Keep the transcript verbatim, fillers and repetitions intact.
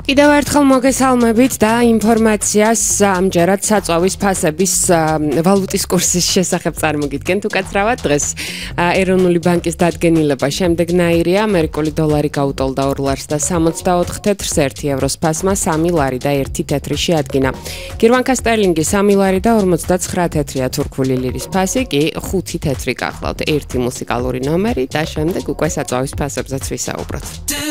კიდევ ერთხელ მოგესალმებით და ინფორმაციას ამჯერად საწვავის ფასების ვალუტის კურსის შესახებ წარმოგიდგენთ. უკაცრავად დღეს ეროვნული ბანკის დადგენილება შემდეგნაირია. ამერიკული დოლარი გაუტოლდა ორ ლარს და სამოცდაოთხ თეთრს, ერთი ევროს ფასმა სამი ლარი და ერთი თეთრი შეადგინა. გირვანკა სტერლინგი სამი ლარი და ორმოცდაცხრა თეთრია, თურქული ლირის ფასი კი ხუთი თეთრი გახლავთ. ერთი მუსიკალური ნომერი და შემდეგ უკვე საწვავის ფასებზეც ვისაუბროთ.